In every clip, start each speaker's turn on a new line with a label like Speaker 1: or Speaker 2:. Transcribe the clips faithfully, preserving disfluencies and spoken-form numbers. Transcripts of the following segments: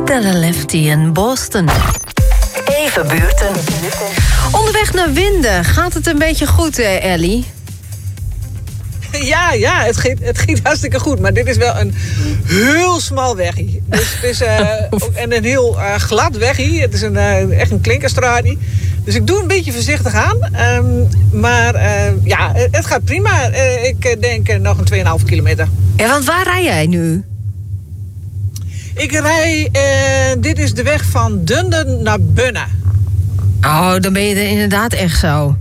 Speaker 1: de la Lefty in Boston.
Speaker 2: Even buurten.
Speaker 1: Onderweg naar Winden. Gaat het een beetje goed, eh, Ellie?
Speaker 3: Ja, ja, het ging, het ging hartstikke goed. Maar dit is wel een heel smal weggie. Dus het is uh, ook, en een heel uh, glad weggie. Het is een, uh, echt een klinkerstraat. Dus ik doe een beetje voorzichtig aan. Um, maar uh, ja, het gaat prima. Uh, ik denk uh, nog een twee komma vijf kilometer.
Speaker 1: Ja, want waar rij jij nu?
Speaker 3: Ik rij... Uh, dit is de weg van Dunden naar Bunne.
Speaker 1: Oh, dan ben je er inderdaad echt zo.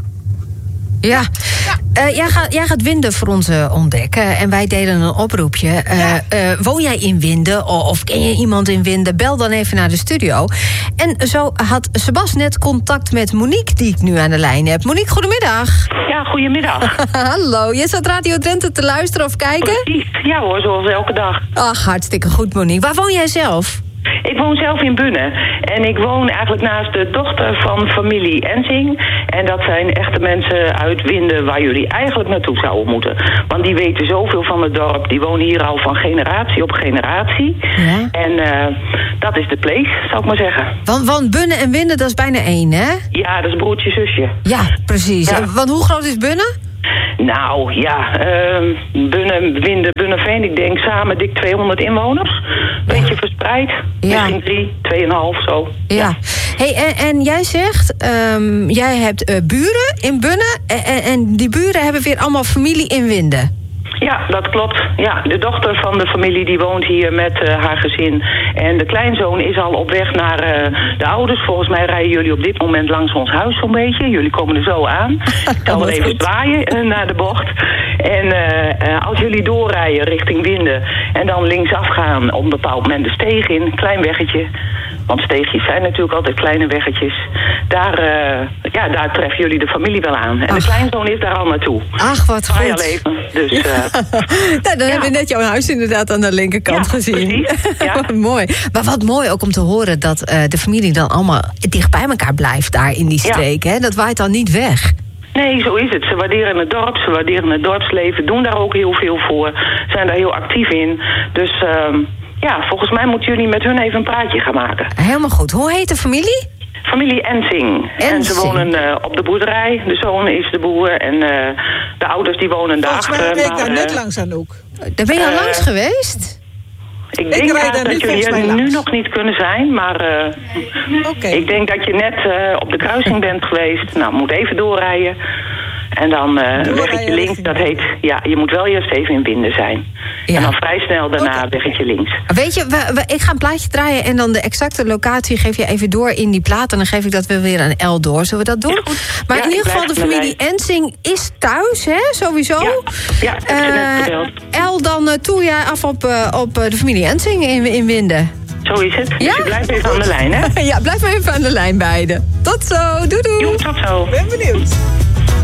Speaker 1: Ja, ja. Uh, jij, gaat, jij gaat Winden voor ons uh, ontdekken en wij delen een oproepje. Uh, ja. uh, woon jij in Winden of ken je iemand in Winden? Bel dan even naar de studio. En zo had Sebas net contact met Monique, die ik nu aan de lijn heb. Monique, goedemiddag.
Speaker 4: Ja, goedemiddag.
Speaker 1: Hallo, je zat Radio Drenthe te luisteren of kijken?
Speaker 4: Precies, ja hoor, zoals elke dag.
Speaker 1: Ach, hartstikke goed, Monique. Waar woon jij zelf?
Speaker 4: Ik woon zelf in Bunne. En ik woon eigenlijk naast de dochter van familie Ensing. En dat zijn echte mensen uit Winden waar jullie eigenlijk naartoe zouden moeten. Want die weten zoveel van het dorp. Die wonen hier al van generatie op generatie.
Speaker 1: Ja.
Speaker 4: En uh, dat is de place, zou ik maar zeggen.
Speaker 1: Want, want Bunne en Winden, dat is bijna één, hè?
Speaker 4: Ja, dat is broertje, zusje.
Speaker 1: Ja, precies. Ja. Want hoe groot is Bunne?
Speaker 4: Nou, ja, uh, Bunne, Winden, Bunneveen, ik denk samen dik tweehonderd inwoners. Beetje verspreid.
Speaker 1: Ja.
Speaker 4: Misschien drie, tweeënhalf, zo.
Speaker 1: Ja.
Speaker 4: ja.
Speaker 1: Hey, en, en jij zegt, um, jij hebt uh, buren in Bunne en, en die buren hebben weer allemaal familie in Winden.
Speaker 4: Ja, dat klopt. Ja, de dochter van de familie die woont hier met uh, haar gezin. En de kleinzoon is al op weg naar uh, de ouders. Volgens mij rijden jullie op dit moment langs ons huis zo'n beetje. Jullie komen er zo aan. Ik zal wel even zwaaien uh, naar de bocht. En uh, uh, als jullie doorrijden richting Winden en dan linksaf gaan op een bepaald moment de steeg in, klein weggetje. Want steegjes zijn natuurlijk altijd kleine weggetjes. Daar, uh, ja, daar treffen jullie de familie wel aan. En Ach. de kleinzoon is daar al naartoe.
Speaker 1: Ach, wat goed.
Speaker 4: Ga al even. Dus, uh,
Speaker 1: nou, dan ja. hebben we net jouw huis inderdaad aan de linkerkant
Speaker 4: ja,
Speaker 1: gezien.
Speaker 4: Ja.
Speaker 1: Mooi. Maar wat mooi ook om te horen dat uh, de familie dan allemaal dicht bij elkaar blijft daar in die streek. Ja. Hè? Dat waait dan niet weg.
Speaker 4: Nee, zo is het. Ze waarderen het dorp, ze waarderen het dorpsleven, doen daar ook heel veel voor. Zijn daar heel actief in. Dus... Uh, ja, volgens mij moeten jullie met hun even een praatje gaan maken.
Speaker 1: Helemaal goed. Hoe heet de familie?
Speaker 4: Familie Ensing.
Speaker 1: Ensing.
Speaker 4: En ze wonen uh, op de boerderij. De zoon is de boer en uh, de ouders die wonen daarachter.
Speaker 3: Volgens mij ben ik daar
Speaker 4: maar,
Speaker 3: net
Speaker 4: uh,
Speaker 3: langs aan ook.
Speaker 1: Daar ben je al
Speaker 4: uh,
Speaker 1: langs geweest?
Speaker 4: Ik denk
Speaker 3: ik
Speaker 4: dat, dat jullie er nu nog niet kunnen zijn, maar uh,
Speaker 3: okay.
Speaker 4: ik denk dat je net uh, op de kruising bent geweest. Nou, moet even doorrijden. En dan uh, weggetje links, dat heet... Ja, je moet wel eerst even in Winden zijn. Ja. En dan vrij snel daarna okay. weggetje links.
Speaker 1: Weet je, we, we, ik ga een plaatje draaien en dan de exacte locatie geef je even door in die plaat. En dan geef ik dat weer aan El door. Zullen we dat doen? Maar ja, in ieder geval, de familie Ensing is thuis, hè? Sowieso.
Speaker 4: Ja, ja dat heb je net verteld.
Speaker 1: Uh, El, dan uh, toe jij af op, uh, op uh, de familie Ensing in, in Winden.
Speaker 4: Zo is het.
Speaker 1: Ja?
Speaker 4: Dus je blijft even aan de lijn, hè?
Speaker 1: Ja, blijf maar even aan de lijn beiden. Tot zo. Doei doei.
Speaker 4: Jo, tot zo.
Speaker 3: Ben benieuwd.